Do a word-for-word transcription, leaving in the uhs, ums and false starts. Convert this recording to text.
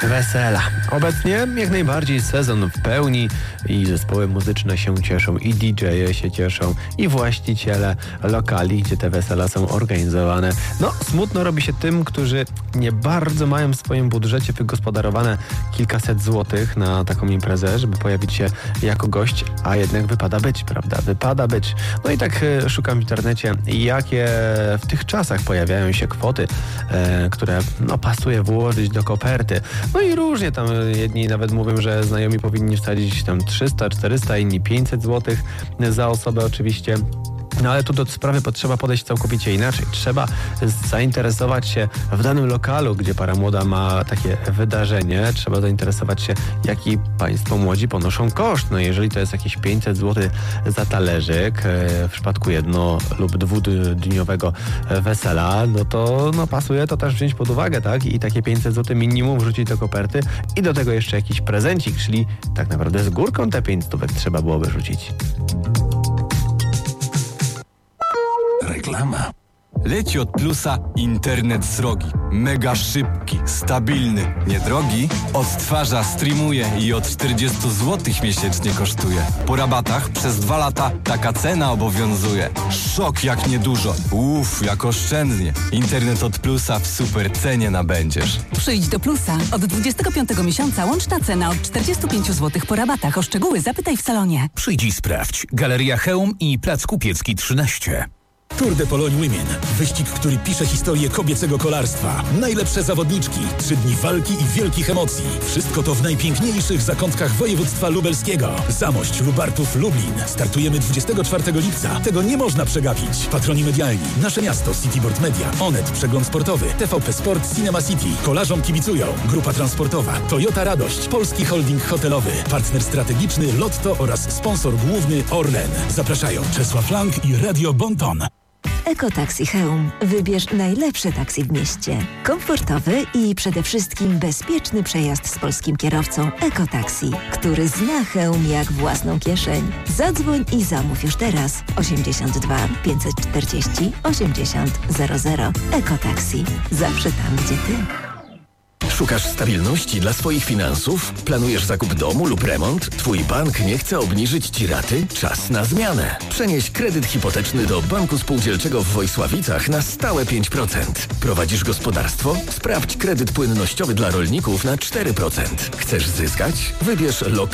Wesela. Obecnie jak najbardziej sezon w pełni i zespoły muzyczne się cieszą, i didżeje się cieszą, i właściciele lokali, gdzie te wesela są organizowane. No, smutno robi się tym, którzy nie bardzo mają w swoim budżecie wygospodarowane kilkaset złotych na taką imprezę, żeby pojawić się jako gość, a jednak wypada być, prawda? Wypada być. No i tak e, szukam w internecie, jakie w tych czasach pojawiają się kwoty, e, które no, pasuje włożyć do koperty. No i różnie tam, jedni nawet mówią, że znajomi powinni wsadzić tam trzysta, czterysta, inni pięćset złotych za osobę oczywiście. No ale tu do sprawy potrzeba podejść całkowicie inaczej. Trzeba zainteresować się w danym lokalu, gdzie para młoda ma takie wydarzenie. Trzeba zainteresować się, jaki państwo młodzi ponoszą koszt. No jeżeli to jest jakieś pięćset złotych za talerzyk w przypadku jedno- lub dwudniowego wesela, no to no, pasuje to też wziąć pod uwagę, tak? I takie pięćset złotych minimum wrzucić do koperty i do tego jeszcze jakiś prezencik, czyli tak naprawdę z górką te pięć stówek trzeba byłoby rzucić. Reklama. Leci od Plusa internet srogi. Mega szybki, stabilny, niedrogi. Odtwarza, streamuje i od czterdzieści złotych miesięcznie kosztuje. Po rabatach przez dwa lata taka cena obowiązuje. Szok jak niedużo. Uff, jak oszczędnie. Internet od Plusa w super cenie nabędziesz. Przyjdź do Plusa. Od dwudziestego piątego miesiąca łączna cena od czterdzieści pięć złotych po rabatach. O szczegóły zapytaj w salonie. Przyjdź i sprawdź. Galeria Chełm i Plac Kupiecki trzynaście. Tour de Pologne Women. Wyścig, który pisze historię kobiecego kolarstwa. Najlepsze zawodniczki, trzy dni walki i wielkich emocji. Wszystko to w najpiękniejszych zakątkach województwa lubelskiego. Zamość, Lubartów, Lublin. Startujemy dwudziestego czwartego lipca. Tego nie można przegapić. Patroni medialni. Nasze miasto, Cityboard Media, Onet, Przegląd Sportowy, T V P Sport, Cinema City. Kolarzom kibicują. Grupa transportowa, Toyota Radość, Polski Holding Hotelowy. Partner strategiczny Lotto oraz sponsor główny Orlen. Zapraszają Czesław Lang i Radio Bonton. Ekotaxi Chełm. Wybierz najlepsze taksi w mieście. Komfortowy i przede wszystkim bezpieczny przejazd z polskim kierowcą Ekotaxi, który zna Chełm jak własną kieszeń. Zadzwoń i zamów już teraz. osiemdziesiąt dwa pięćset czterdzieści osiemdziesiąt zero zero. Ekotaxi. Zawsze tam, gdzie ty. Szukasz stabilności dla swoich finansów? Planujesz zakup domu lub remont? Twój bank nie chce obniżyć Ci raty? Czas na zmianę. Przenieś kredyt hipoteczny do Banku Spółdzielczego w Wojsławicach na stałe pięć procent. Prowadzisz gospodarstwo? Sprawdź kredyt płynnościowy dla rolników na cztery procent. Chcesz zyskać? Wybierz lokal.